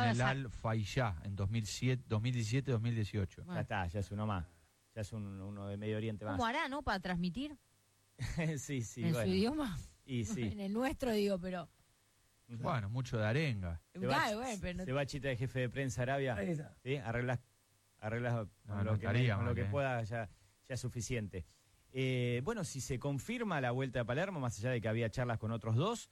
en el Al-Fayha en 2017-2018. Bueno. Ya está, ya es uno más. Ya es uno de Medio Oriente más. ¿Cómo hará, no? Para transmitir sí, en su idioma. Y sí. En el nuestro, digo, pero... Bueno, mucho de arenga. Se va Chita de jefe de prensa Arabia. Ahí está. ¿Sí? Arreglas con lo que pueda, ya es suficiente. Bueno, si se confirma la vuelta de Palermo, más allá de que había charlas con otros dos,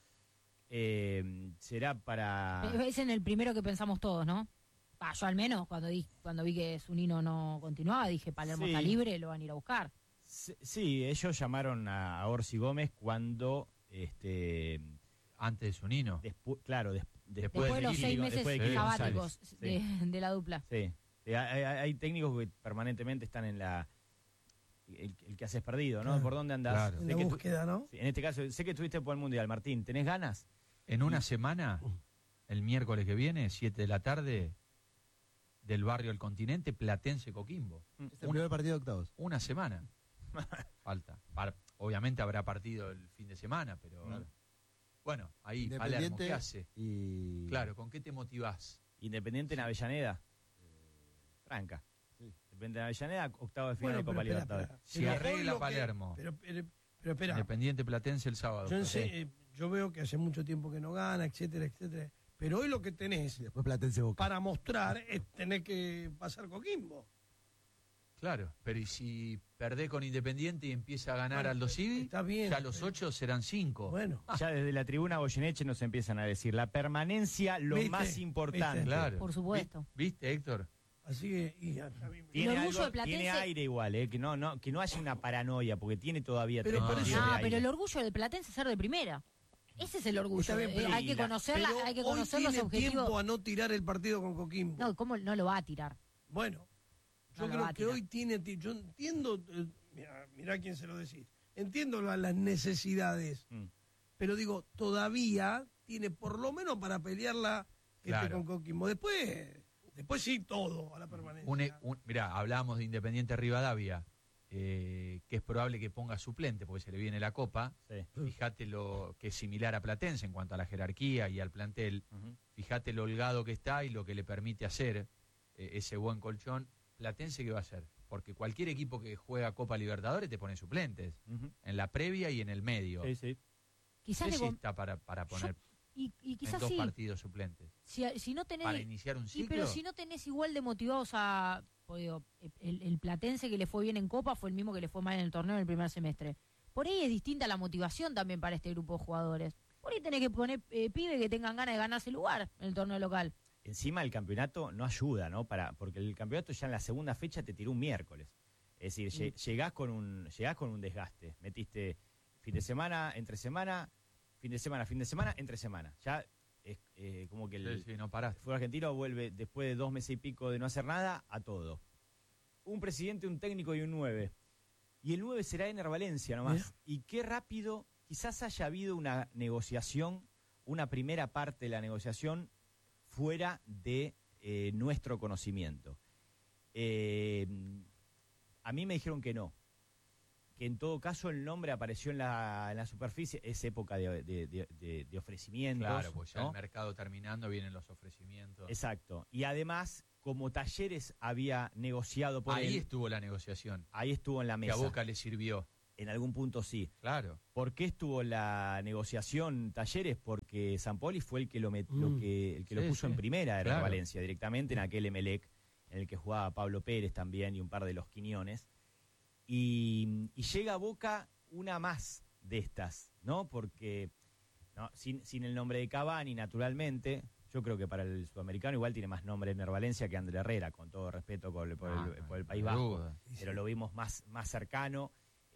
será para... Es en el primero que pensamos todos, ¿no? Yo al menos, cuando vi que Zunino no continuaba, dije, Palermo está libre, lo van a ir a buscar. Sí, ellos llamaron a Orsi Gómez cuando... antes de Zunino. Después de los 6 meses sabáticos de la dupla. Sí, hay técnicos que permanentemente están en la... El que haces perdido, ¿no? Claro. ¿Por dónde andás? Claro. En la búsqueda, ¿no? Sí, en este caso, sé que estuviste por el Mundial, Martín. ¿Tenés ganas? En una semana, el miércoles que viene, 7 de la tarde, del barrio El Continente, Platense Coquimbo. Es el primer partido de octavos. Una semana. Falta. Obviamente habrá partido el fin de semana, pero... Bueno, ahí Palermo, ¿qué hace? Claro, ¿con qué te motivás? Independiente en Avellaneda. Franca. Sí. Independiente en Avellaneda, octavo de final de Copa Libertadores. Si arregla Palermo. Pero espera. Independiente Platense el sábado. Yo veo que hace mucho tiempo que no gana, etcétera, etcétera. Pero hoy lo que tenés después Platense Boca para mostrar es tener que pasar Coquimbo. Claro, pero ¿y si perdés con Independiente y empieza a ganar Aldo Civi? Está bien. Ya los 8 serán 5. Bueno. Ya desde la tribuna Goyeneche nos empiezan a decir la permanencia, lo más importante. Claro. Por supuesto. ¿Viste, Héctor? Así que... Tiene aire igual, que no haya una paranoia, porque tiene todavía... Pero el orgullo del Platense es ser de primera. Ese es el orgullo. Bien, hay que conocer los objetivos. Tiempo a no tirar el partido con Coquimbo. No, ¿cómo no lo va a tirar? Bueno, yo creo que hoy yo entiendo, mirá quién se lo decís, entiendo las necesidades, pero digo, todavía tiene por lo menos para pelearla con Coquimbo. Después sí, todo a la permanencia. Mirá, hablábamos de Independiente Rivadavia, que es probable que ponga suplente porque se le viene la Copa. Sí. Fíjate lo que es similar a Platense en cuanto a la jerarquía y al plantel. Fíjate lo holgado que está y lo que le permite hacer ese buen colchón. Platense, ¿qué va a hacer? Porque cualquier equipo que juega Copa Libertadores te pone suplentes en la previa y en el medio. Sí. Quizás está para poner y quizás en 2 partidos suplentes. Si no tenés, para iniciar un ciclo. Pero si no tenés igual de motivados a... el Platense que le fue bien en Copa fue el mismo que le fue mal en el torneo en el primer semestre. Por ahí es distinta la motivación también para este grupo de jugadores. Por ahí tenés que poner pibes que tengan ganas de ganarse el lugar en el torneo local. Encima el campeonato no ayuda, ¿no? Porque el campeonato ya en la segunda fecha te tiró un miércoles. Es decir, llegás con un desgaste. Metiste fin de semana, entre semana, fin de semana, entre semana. Ya es como que no paraste. El fútbol argentino vuelve después de 2 meses y pico de no hacer nada a todo. Un presidente, un técnico y un 9. Y el 9 será Ener Valencia nomás. Y qué rápido, quizás haya habido una negociación, una primera parte de la negociación fuera de nuestro conocimiento. A mí me dijeron que no. Que en todo caso el nombre apareció en la superficie. Es época de ofrecimientos. Claro, pues ya ¿no? el mercado terminando, vienen los ofrecimientos. Exacto. Y además, como Talleres había negociado por ahí estuvo la negociación. Ahí estuvo en la mesa. Que a Boca le sirvió. En algún punto sí. Claro. ¿Por qué estuvo la negociación Talleres? Porque Sampaoli fue el que lo puso en primera de Valencia, directamente en aquel Emelec, en el que jugaba Pablo Pérez también y un par de los Quiñones. Y llega a Boca una más de estas, ¿no? Porque sin el nombre de Cavani, naturalmente, yo creo que para el sudamericano igual tiene más nombre Ener Valencia que André Herrera, con todo respeto por el País Vasco. Pero lo vimos más cercano.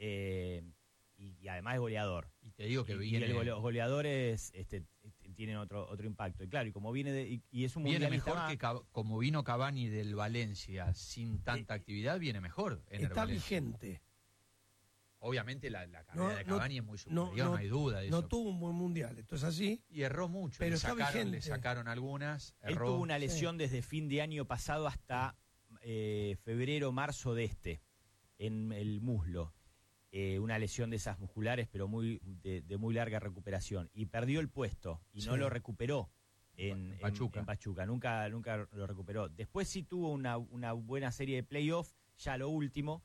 Y además es goleador. Y te digo que los goleadores tienen otro impacto. Y claro, y como viene y es un viene mundialista mejor que como vino Cavani del Valencia sin tanta actividad, viene mejor. Está vigente. Obviamente la carrera de Cavani es muy superior, no hay duda de eso. No tuvo un buen mundial, esto es así. Y erró mucho. Pero le sacaron algunas. Él tuvo una lesión desde fin de año pasado hasta febrero, marzo en el muslo. Una lesión de esas musculares, pero de muy larga recuperación. Y perdió el puesto y no lo recuperó. en Pachuca. en Pachuca. Nunca lo recuperó. Después sí tuvo una buena serie de playoffs, ya lo último,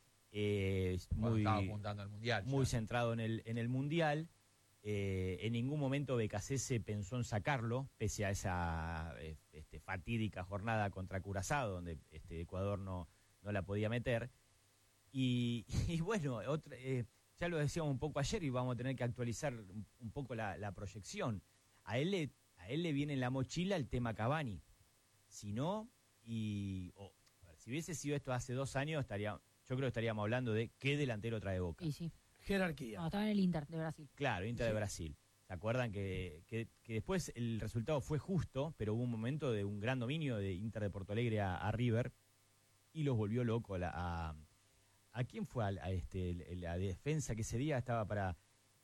Estaba apuntando al Mundial. muy ya. centrado en el Mundial. En ningún momento Becasese pensó en sacarlo, pese a esa fatídica jornada contra Curazao, donde Ecuador no la podía meter. Y bueno, ya lo decíamos un poco ayer y vamos a tener que actualizar un poco la proyección. A él le viene en la mochila el tema Cavani. Si no, a ver, si hubiese sido esto hace 2 años, yo creo que estaríamos hablando de qué delantero trae Boca. Sí, sí. Jerarquía. No, estaba en el Inter de Brasil. Claro, Inter de Brasil. ¿Se acuerdan que después el resultado fue justo, pero hubo un momento de un gran dominio de Inter de Porto Alegre a River y los volvió loco ¿a quién fue? La defensa que ese día estaba para...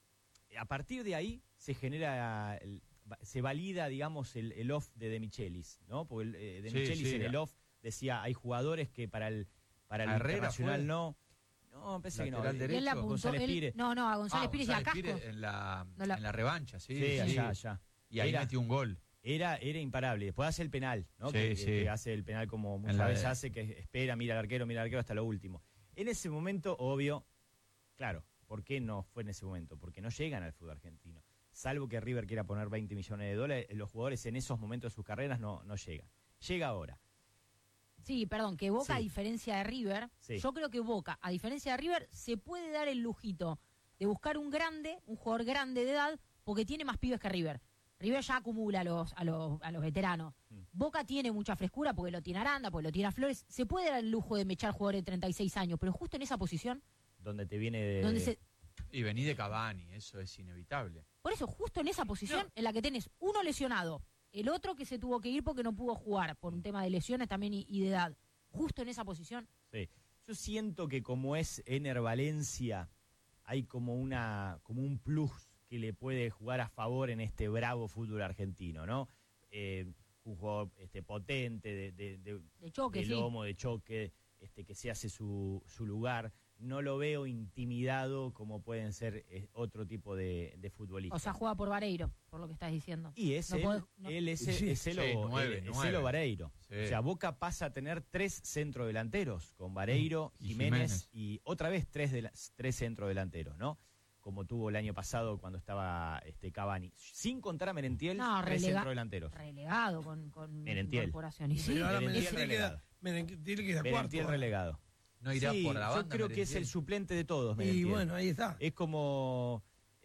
A partir de ahí se genera, se valida, digamos, el off de Michelis, ¿no? Porque De Michelis en el off decía, hay jugadores que para el internacional fue. No, pensé que no. Lateral derecho. Él la apuntó, González Pires. a González Pires y a González Casco. Pires en la No en la revancha, sí. Sí, allá. Y ahí metió un gol. Era imparable. Después hace el penal, ¿no? Sí, que hace el penal como muchas veces hace, que espera, mira al arquero hasta lo último. En ese momento, obvio, claro, ¿por qué no fue en ese momento? Porque no llegan al fútbol argentino. Salvo que River quiera poner $20 millones, los jugadores en esos momentos de sus carreras no llegan. Llega ahora. Sí, perdón, que Boca, Sí. a diferencia de River, Sí. yo creo que Boca, a diferencia de River, se puede dar el lujito de buscar un jugador grande de edad, porque tiene más pibes que River. River ya acumula a los veteranos. Boca tiene mucha frescura porque lo tiene Aranda, porque lo tiene a Flores. Se puede dar el lujo de mechar jugadores de 36 años, pero justo en esa posición, Donde te viene de... donde se... Y vení de Cavani, eso es inevitable. Por eso, justo en esa posición en la que tenés uno lesionado, el otro que se tuvo que ir porque no pudo jugar, por un tema de lesiones también y de edad. Justo en esa posición. Sí. Yo siento que como es Ener Valencia, hay como un plus que le puede jugar a favor en este bravo fútbol argentino, ¿no? Un jugador potente, de choque, sí. lomo, de choque, que se hace su lugar. No lo veo intimidado como pueden ser otro tipo de futbolistas. O sea, juega por Vareiro, por lo que estás diciendo. Y es No él, podés- no- él es Sí, nueve. Elo Vareiro. Sí. O sea, Boca pasa a tener 3 centrodelanteros, con Vareiro, Y Jiménez y otra vez 3 centrodelanteros, ¿no? Como tuvo el año pasado cuando estaba Cavani. Sin contar a Merentiel, No, 3 centrodelanteros. Relegado con Merentiel. incorporación. Y sí, Pero ahora Merentiel Merentiel queda cuarto. Merentiel relegado. No irá Sí, por la banda. yo creo que es Merentiel. el suplente de todos, Y Merentiel. bueno, ahí está. Es como...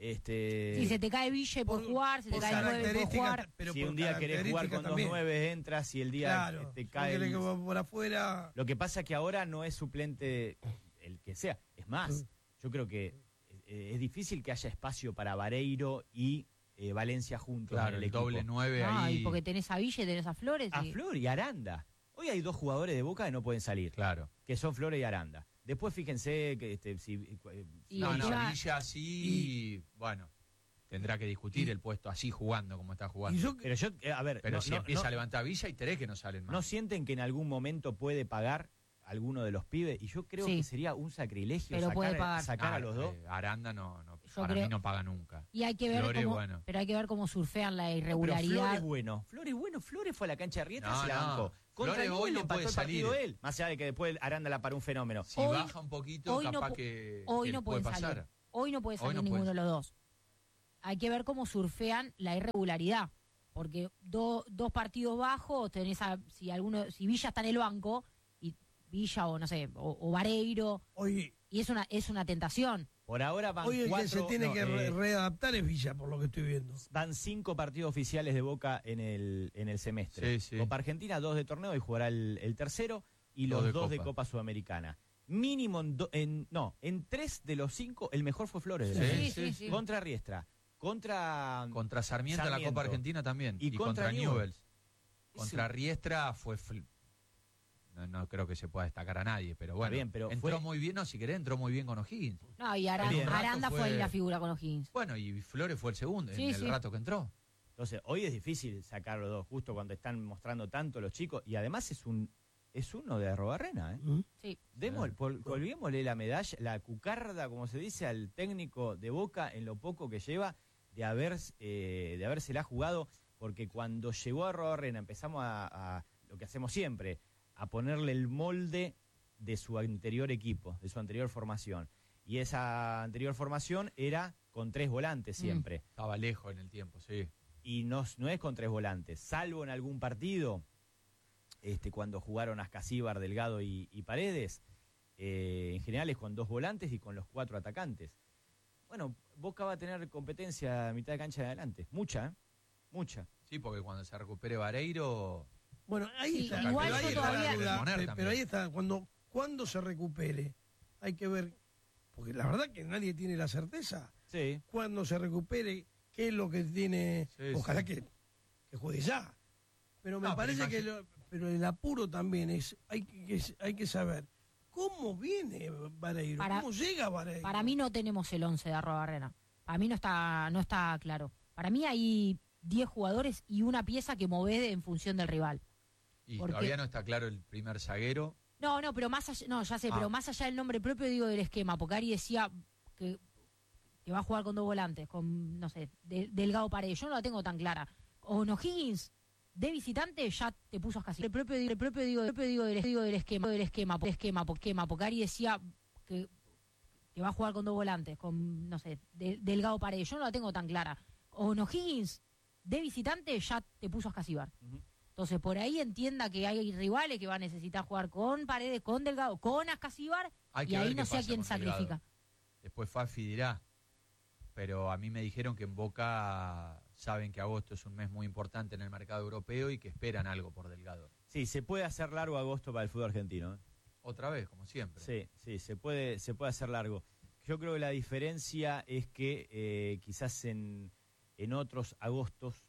si se te cae Villa por jugar, se te por cae el 9 por características, jugar. pero si por un día querés jugar con características 2 también. 9 entras y el día Claro, te si cae... querés que va por afuera. Lo que pasa es que ahora no es suplente el que sea. Es más, yo creo que es difícil que haya espacio para Vareiro y Valencia juntos Claro, en el el doble equipo. 9 ahí. Y porque tenés a Villa y tenés a Flores. A y- Flor y Aranda. Hoy hay 2 jugadores de Boca que no pueden salir, Claro. que son Flores y Aranda. Después fíjense que Y No, encima- Villa sí, bueno, tendrá que discutir el puesto así jugando como está Y jugando. yo, Pero yo, a ver, Pero no, si no- empieza no- a levantar Villa y tenés que no salen más. ¿no sienten que en algún momento puede pagar alguno de los pibes? Y yo creo Sí. que sería un sacrilegio Pero puede pagar. sacar a los dos. Aranda no Yo para creo- mí no paga nunca. Y hay que ver Flores, cómo, bueno. pero hay que ver cómo surfean la Pero irregularidad. Flores fue a la cancha de Rieta y No, se la no. bancó. Contra Flores Newell's hoy no empató puede el partido salir. él. Más allá de que después Aranda la paró un fenómeno. Si Hoy- baja un poquito, hoy no capaz pu- que Hoy que no puede pueden pasar. salir. Hoy no puede Hoy salir no ninguno puede. de los dos. Hay que ver cómo surfean la irregularidad. Porque dos partidos bajos, si Villa está en el banco, y Villa o no sé, o Vareiro, hoy, y es una tentación. Por ahora van hoy el que 4, se tiene no, que readaptar es Villa, por lo que estoy viendo. van 5 partidos oficiales de Boca en el semestre. Sí, sí. Copa Argentina, 2 de torneo y jugará el tercero y Dos los de 2 de Copa. Copa Sudamericana. Mínimo en 3 de los 5, el mejor fue Flores. de la Sí, Serie. sí. Contra Riestra, contra Contra Sarmiento en la Sarmiento. Copa Argentina también. Y Y, contra contra Newell's. Newell's. Contra Riestra no creo que se pueda destacar a nadie, pero bueno. bien, pero entró fue- muy bien, no, si querés, entró muy bien con O'Higgins. No, y Bien. Aranda fue Fue- la figura con O'Higgins. Bueno, y Flores fue el segundo Sí, en sí. el rato que entró. Entonces, hoy es difícil sacar los dos, justo cuando están mostrando tanto los chicos, y además es uno de Arrobarrena, ¿eh? Sí. Colguémosle la medalla, la cucarda, como se dice, al técnico de Boca en lo poco que lleva de habérsela jugado, porque cuando llegó a Arrobarrena empezamos a lo que hacemos siempre, a ponerle el molde de su anterior equipo, de su anterior formación. Y esa anterior formación era con 3 volantes siempre. Estaba lejos en el tiempo, sí. Y no es con 3 volantes, salvo en algún partido, cuando jugaron Ascasíbar, Delgado y Paredes, en general es con 2 volantes y con los 4 atacantes. Bueno, Boca va a tener competencia a mitad de cancha de adelante, mucha. Sí, porque cuando se recupere Vareiro... Bueno, ahí está. Igual pero ahí yo está todavía... la duda, pero ahí está, cuando se recupere, hay que ver, porque la verdad que nadie tiene la certeza. Sí. Cuando se recupere, qué es lo que tiene, ojalá que juegue ya. Pero me parece que pero el apuro también es, hay que saber cómo viene Vareiro, cómo llega Vareiro. Para mí no tenemos el 11 de Arrobarrena. Para mí no está claro. Para mí hay 10 jugadores y una pieza que movés en función del rival. Y todavía no está claro el primer zaguero. No, pero más allá, ya sé, pero más allá del nombre propio, digo, del esquema, porque Ari decía que va a jugar con 2 volantes, con, no sé, Delgado Paredes. Yo no la tengo tan clara. O no, Higgins, de visitante, ya te puso a casi. El propio digo del esquema, porque Ari decía que va a jugar con 2 volantes, con, no sé, Delgado Paredes. Yo no la tengo tan clara. O no, Higgins, de visitante, ya te puso a Ascasíbar. Entonces, por ahí entienda que hay rivales que van a necesitar jugar con Paredes, con Delgado, con Ascasíbar, y ahí no sé a quién sacrifica. Después Fafi dirá, pero a mí me dijeron que en Boca saben que agosto es un mes muy importante en el mercado europeo y que esperan algo por Delgado. Sí, se puede hacer largo agosto para el fútbol argentino. Otra vez, como siempre. Sí, se puede hacer largo. Yo creo que la diferencia es que quizás en otros agostos...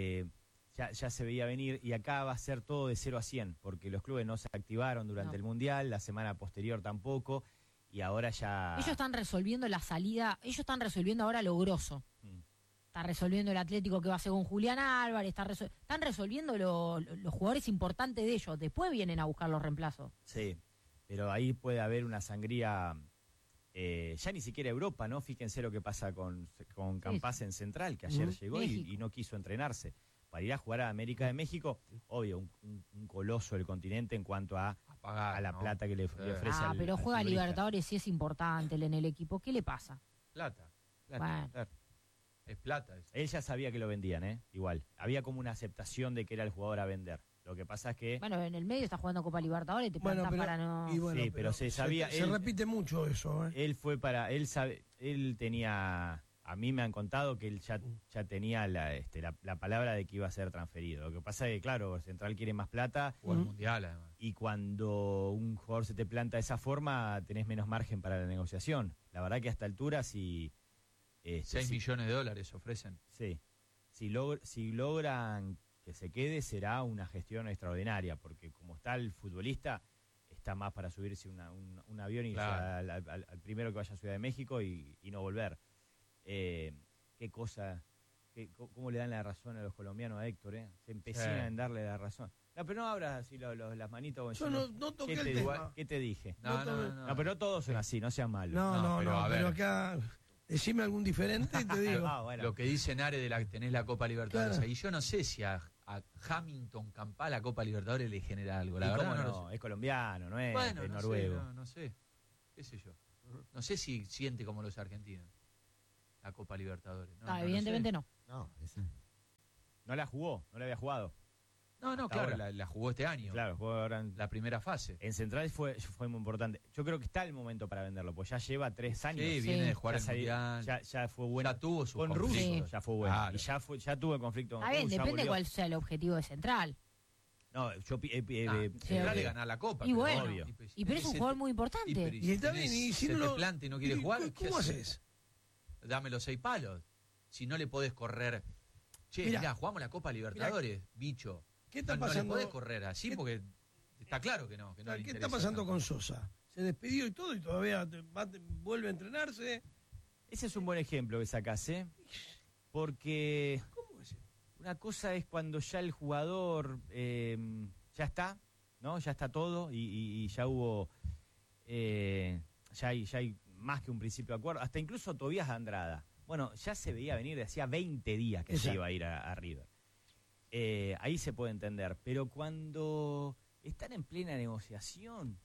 Ya se veía venir, y acá va a ser todo de 0 a 100, porque los clubes no se activaron durante el Mundial, la semana posterior tampoco, y ahora ya... Ellos están resolviendo la salida, ellos están resolviendo ahora lo grosso. Está resolviendo el Atlético que va a ser con Julián Álvarez, están resolviendo los jugadores importantes de ellos, después vienen a buscar los reemplazos. Sí, pero ahí puede haber una sangría, ya ni siquiera Europa, ¿no? Fíjense lo que pasa con Campás en Central, que ayer llegó y no quiso entrenarse. Para ir a jugar a América de México, obvio, un coloso del continente en cuanto a la plata que le ofrece al pero juega al Libertadores, sí es importante en el equipo. ¿Qué le pasa? Plata. Bueno. Claro. Es plata eso. Él ya sabía que lo vendían, igual. Había como una aceptación de que era el jugador a vender. Lo que pasa es que... Bueno, en el medio está jugando Copa Libertadores, te plantas para no... Sí, pero se sabía... Se repite mucho eso, Él tenía... A mí me han contado que él ya tenía la palabra de que iba a ser transferido. Lo que pasa es que, claro, Central quiere más plata. O el Mundial, además. Y cuando un jugador se te planta de esa forma, tenés menos margen para la negociación. La verdad que a esta altura, si... 6 millones de dólares ofrecen. Sí. Si logran que se quede, será una gestión extraordinaria, porque como está el futbolista, está más para subirse un avión y claro, al primero que vaya a Ciudad de México y no volver. Qué cosa, cómo le dan la razón a los colombianos, a Héctor, se empecinan en darle la razón. No, pero no abras así las manitos. Yo no toqué el tema. ¿Qué te dije? No, pero no todos son así, no sean malos. Pero acá, decime algún diferente y te digo. Bueno. Lo que dice Nare tenés la Copa Libertadores. Y yo no sé si a Hamilton Campá la Copa Libertadores le genera algo. La verdad no, es colombiano, no es noruego. No sé, qué sé yo. No sé si siente como los argentinos la Copa Libertadores. Evidentemente no. No la jugó, no la había jugado. No, claro, la jugó este año. Claro, jugó ahora en la primera fase. En Central fue muy importante. Yo creo que está el momento para venderlo, pues ya lleva 3 años. Sí, viene de jugar el Mundial. Ya fue bueno. Ya tuvo su con conflicto. Russo, ya fue bueno. Claro. Y ya tuvo el conflicto con Está bien, Russo, depende cuál sea el objetivo de Central. No, yo Central le gana la Copa. Y bueno, obvio. pero es un jugador muy importante. Y está bien, y si no te planta y no quiere jugar, ¿cómo haces? Dame los 6 palos. Si no le podés correr. Che, mirá, jugamos la Copa Libertadores, bicho. ¿Qué está pasando? No le podés correr así porque está claro que no. ¿Qué está pasando con Sosa? Se despidió y todo y todavía vuelve a entrenarse. Ese es un buen ejemplo que sacás, porque ¿Cómo es? una cosa es cuando ya el jugador ya está, ¿no? Ya está todo y ya hubo, ya hay más que un principio de acuerdo. Hasta incluso Tobías Andrada. Bueno, ya se veía venir de hacía 20 días que se iba a ir a River. ahí se puede entender. Pero cuando están en plena negociación,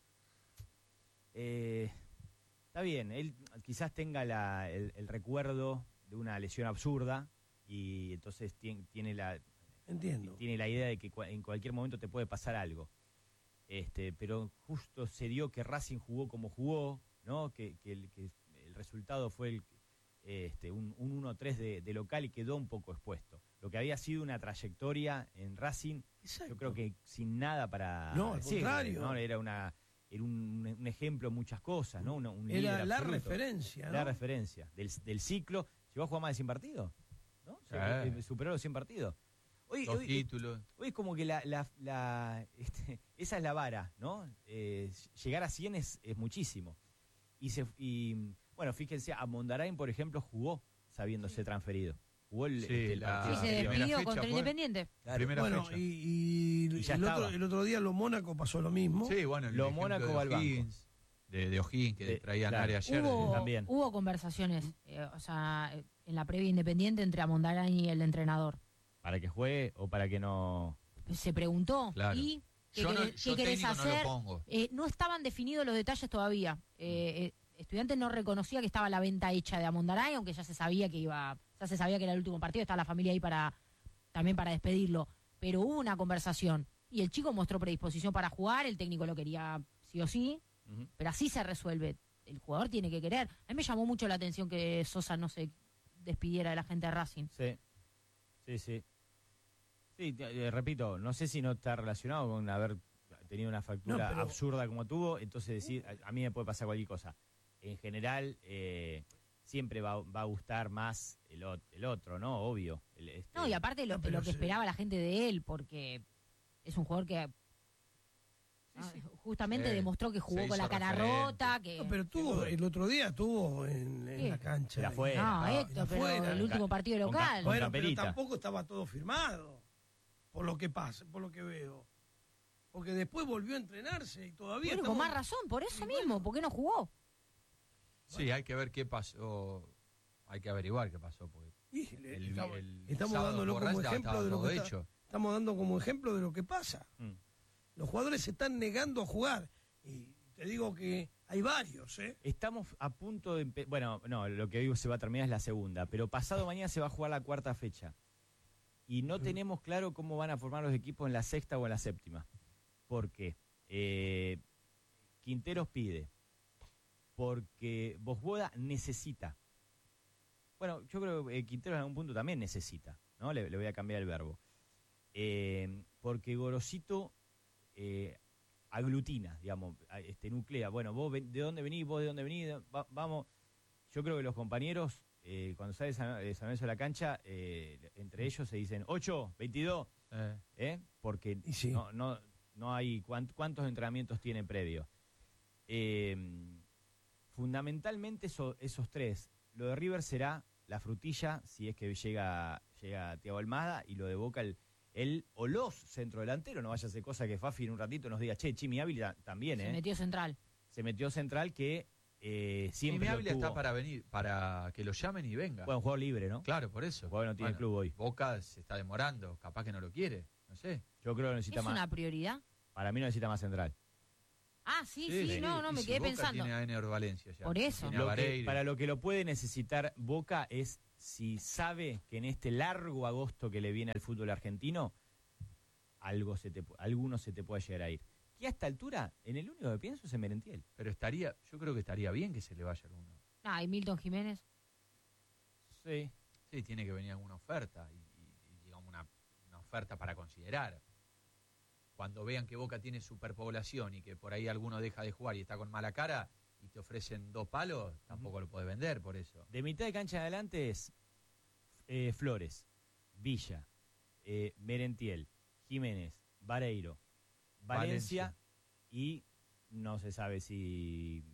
está bien, él quizás tenga el recuerdo de una lesión absurda y entonces tiene la idea de que en cualquier momento te puede pasar algo. Pero justo se dio que Racing jugó como jugó, ¿no? Que el resultado fue un 1-3 de local y quedó un poco expuesto. Lo que había sido una trayectoria en Racing, yo creo que sin nada para no, al contrario, ¿no? Era un ejemplo en muchas cosas, ¿no? Era la referencia, ¿no? La referencia del ciclo. ¿Llegó a jugar más de 100 partidos? ¿No? O sea, superó los 100 partidos. Dos títulos. Hoy es como que esa es la vara, ¿no? Llegar a 100 es muchísimo. Y bueno, fíjense, a Mondarain, por ejemplo, jugó sabiéndose transferido. Jugó se despidió contra Independiente. Claro. Bueno, fecha. Y el otro día lo Mónaco pasó lo mismo. Sí, bueno, lo Mónaco va al banco. De O'Higgins, que traían área ayer. También. Hubo conversaciones, en la previa Independiente entre Amondarain y el entrenador. ¿Para que juegue o para que no...? Se preguntó, claro. ¿y qué querés hacer? No estaban definidos los detalles todavía. Estudiantes no reconocía que estaba la venta hecha de Amondarain, aunque ya se sabía que era el último partido, estaba la familia ahí también para despedirlo. Pero hubo una conversación y el chico mostró predisposición para jugar, el técnico lo quería sí o sí, pero así se resuelve. El jugador tiene que querer. A mí me llamó mucho la atención que Sosa no se despidiera de la gente de Racing. Sí, repito, no sé si no está relacionado con haber tenido una fractura absurda como tuvo, entonces decir, a mí me puede pasar cualquier cosa. En general, siempre va a gustar más el otro, ¿no? Obvio. No, y aparte lo que esperaba la gente de él, porque es un jugador que justamente demostró que jugó con la cara rota. Pero el otro día estuvo en la cancha. Era afuera. No, Héctor, pero el último partido local. Bueno, pero tampoco estaba todo firmado, por lo que pasa, por lo que veo. Porque después volvió a entrenarse y todavía... Con más razón, por eso mismo, ¿por qué no jugó? Sí, hay que ver qué pasó, hay que averiguar qué pasó. Porque estamos dándolo como ejemplo de lo que estamos dando como ejemplo de lo que pasa. Los jugadores se están negando a jugar. Y te digo que hay varios, ¿eh? Estamos a punto de... Bueno, no, lo que digo se va a terminar es la segunda, pero pasado mañana se va a jugar la cuarta fecha. Y no tenemos claro cómo van a formar los equipos en la sexta o en la séptima. ¿Por qué? Quinteros pide. Porque Bosboda necesita. Bueno, yo creo que Quinteros en algún punto también necesita, ¿no? Le voy a cambiar el verbo. Porque Gorosito aglutina, digamos, nuclea. Bueno, vos ¿de dónde venís? ¿Vos de dónde venís? Vamos. Yo creo que los compañeros, cuando sale San Lorenzo de la cancha, entre ellos se dicen 8, 22, porque sí. No hay cuántos entrenamientos tiene previo. Fundamentalmente esos tres. Lo de River será la frutilla, si es que llega Thiago Almada, y lo de Boca el o los centrodelanteros. No vaya a ser cosa que Fafi en un ratito nos diga, che, Chimi Ávila también, Se metió central. Se metió central que siempre Chimi Ávila está para venir, para que lo llamen y venga. Bueno, un jugador libre, ¿no? Claro, por eso. El jugador no tiene club hoy. Boca se está demorando, capaz que no lo quiere, no sé. Yo creo que necesita más. ¿Es una prioridad? Para mí no necesita más central. Ah, sí, me quedé Boca pensando. Tiene a Ener Valencia ya. Por eso. Para lo que lo puede necesitar Boca es si sabe que en este largo agosto que le viene al fútbol argentino, alguno se te puede llegar a ir. Que a esta altura, en el único que pienso es en Merentiel. Pero yo creo que estaría bien que se le vaya alguno. ¿Y Milton Jiménez? Sí. Sí, tiene que venir alguna oferta y digamos una oferta para considerar. Cuando vean que Boca tiene superpoblación y que por ahí alguno deja de jugar y está con mala cara y te ofrecen 2 palos, tampoco lo podés vender por eso. De mitad de cancha adelante es Flores, Villa, Merentiel, Jiménez, Vareiro, Valencia y no se sabe si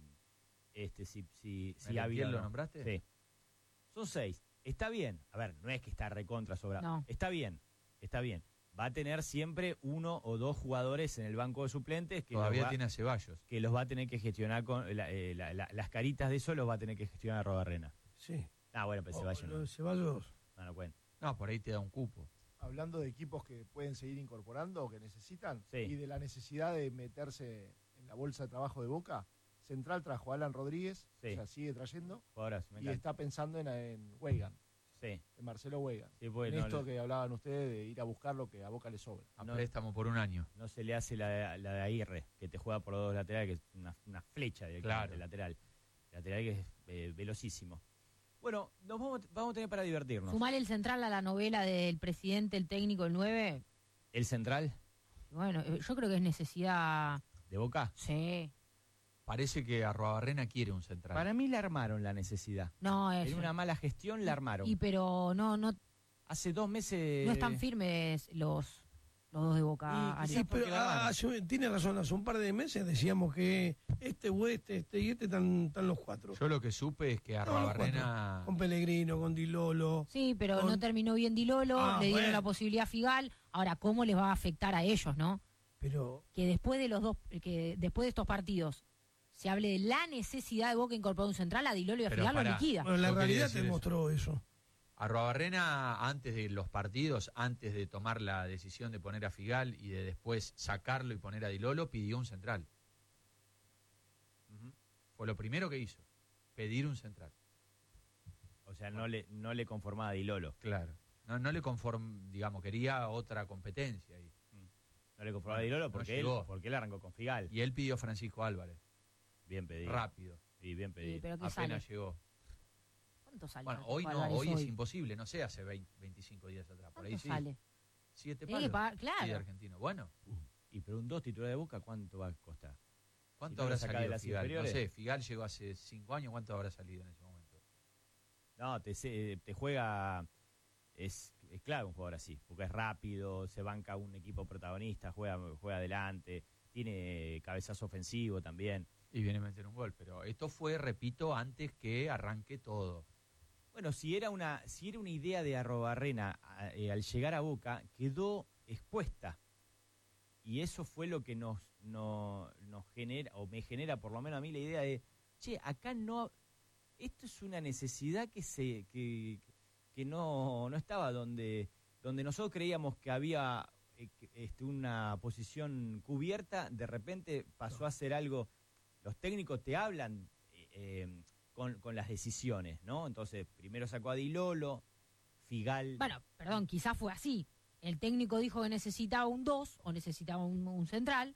Ávila ¿lo nombraste? Sí. Son 6. Está bien. A ver, no es que está recontra sobrado. No. Está bien. Va a tener siempre 1 o 2 jugadores en el banco de suplentes que todavía tiene a Ceballos, que los va a tener que gestionar con las caritas de eso, los va a tener que gestionar Robarrena. Sí. Bueno, pero Ceballos no. Ceballos. No cuenta. No, por ahí te da un cupo. hablando de equipos que pueden seguir incorporando o que necesitan, Sí. y de la necesidad de meterse en la bolsa de trabajo de Boca, Central trajo a Alan Rodríguez, Sí. o sea, sigue trayendo, Jugadoras, me y encanta. está pensando en Weigan, Sí, en Marcelo Weigan. sí, pues En no, esto que hablaban ustedes de ir a buscar lo que a Boca le sobra. A No. préstamo por un año. no se le hace la de Aguirre, que te juega por los dos laterales, que es una flecha directamente, Claro. lateral. Lateral que es velocísimo. Bueno, vamos a tener para divertirnos. Sumale el central a la novela del presidente, el técnico, el 9. El central Bueno, yo creo que es necesidad. de Boca. Sí. Parece que Arruabarrena quiere un central. Para mí la armaron la necesidad. No, es. En una mala gestión la armaron. Pero no Hace 2 meses... no están firmes los dos de Boca. Y- Ariel. Sí, porque pero la mano. tiene razón, hace un par de meses decíamos que este y este están los cuatro. Yo lo que supe es que Arruabarrena... Con Pellegrino, con Di Lolo. Sí, pero Con- no terminó bien Di Lolo, Ah, le dieron bueno. la posibilidad a Figal. Ahora, ¿cómo les va a afectar a ellos, no? Pero Que después de estos partidos se hable de la necesidad de Boca incorporar un central, a Di Lolo y a Pero Figal lo pará. liquida. bueno, la Yo quería realidad decir te eso. mostró eso. Arruabarrena, antes de los partidos, antes de tomar la decisión de poner a Figal y de después sacarlo y poner a Di Lolo, pidió un central. Ujú. Fue lo primero que hizo, pedir un central. O sea, no le conformaba a Di Lolo. Claro. No le digamos, quería otra competencia ahí. No le conformaba a Di Lolo No porque, llegó. porque él arrancó con Figal. Y él pidió a Francisco Álvarez, Bien pedido. rápido, Y bien Sí, pedido. pero ¿qué apenas sale? llegó. ¿Cuánto sale? Bueno, Francisco hoy no, Álvarez hoy es imposible, no sé, hace 25 días atrás. Por ahí ¿Cuánto sí. sale? 7 Tiene que palos. pagar, Sí, claro. de argentino. Bueno, Y pero un 2 titular de Boca, ¿cuánto va a costar? ¿cuánto Si no habrá lo saca de salido las Figal? No inferiores. sé, Figal llegó hace 5 años, ¿cuánto habrá salido en ese momento? No, te juega... Es clave un jugador así, porque es rápido, se banca un equipo protagonista, juega adelante, tiene cabezazo ofensivo también. Y viene a meter un gol, pero esto fue, repito, antes que arranque todo. Bueno, si era una idea de Arruabarrena al llegar a Boca, quedó expuesta. Y eso fue lo que nos genera, o me genera por lo menos a mí la idea de, che, acá no, esto es una necesidad que no estaba donde nosotros creíamos que había una posición cubierta, de repente pasó a ser algo, los técnicos te hablan con las decisiones, ¿no? Entonces, primero sacó a Di Lolo, Figal... Bueno, perdón, quizás fue así. El técnico dijo que necesitaba un 2 o necesitaba un central.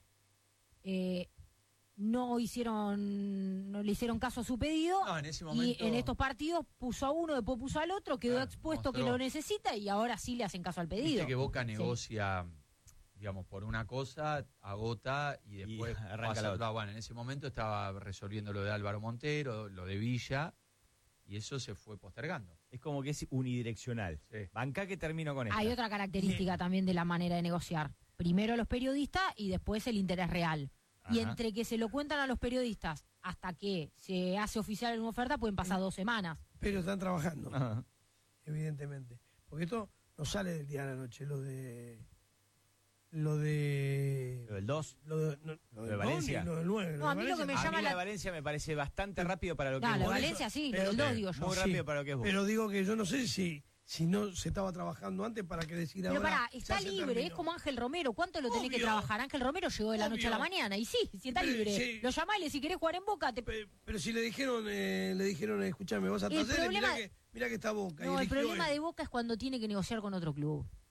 No le hicieron caso a su pedido. No, en ese Y momento... en estos partidos puso a uno, después puso al otro, quedó Claro, expuesto mostró. que lo necesita y ahora sí le hacen caso al pedido. Viste que Boca Sí. negocia, digamos, por una cosa, agota y después arranca pasa la a otra. Bueno, en ese momento estaba resolviendo lo de Álvaro Montero, lo de Villa, y eso se fue postergando. Es como que es unidireccional. Sí. Banca que termino con esto. Hay otra característica también de la manera de negociar. Primero los periodistas y después el interés real. Y Ajá. entre que se lo cuentan a los periodistas hasta que se hace oficial una oferta pueden pasar 2 semanas. Pero están trabajando, Ajá. evidentemente. Porque esto no sale del día a la noche, lo de Lo del 2. Lo de de Valencia. Lo del 9. No, a mí lo que me A llama mí la la... de Valencia me parece bastante rápido para lo que No, es la Boca. Valencia sí, lo pero- del 2 digo yo. Muy rápido para lo que es Boca. Pero digo que yo no sé si no se estaba trabajando antes para que decir Pero ahora. pará, ya está se libre, terminó. es como Ángel Romero. ¿Cuánto lo tenés que Obvio. trabajar? Ángel Romero llegó de la noche a la Obvio. mañana. Y sí, si está Pero, libre, sí. lo llamás y si querés jugar en Boca, te... Pero si le dijeron, escúchame, vos a El Talleres, problema- mirá que está Boca. y No, el eligió problema él. de Boca es cuando tiene que negociar con otro club.